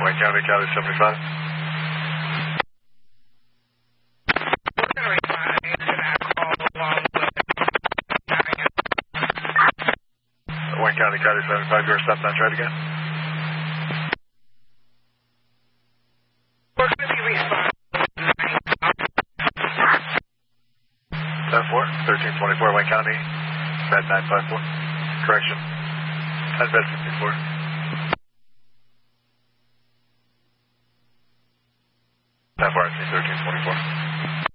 Wayne County, Cali 75. Wayne County, Cali 75, you're stop sign, try it again. We're going to be responding. 10-4, 1324, Wayne County, bed 954. Correction. That's bed 54.